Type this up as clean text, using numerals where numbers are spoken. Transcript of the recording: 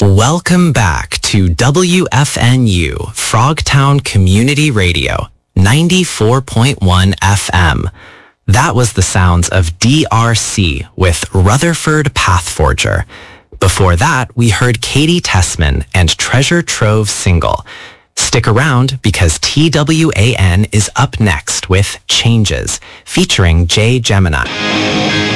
Welcome back to WFNU, Frogtown Community Radio, 94.1 FM. That was the sounds of DRC with Rutherford Pathforger. Before that, we heard Katie Tessman and Treasure Trove Single. Stick around because TWAN is up next with Changes, featuring Jay Gemini.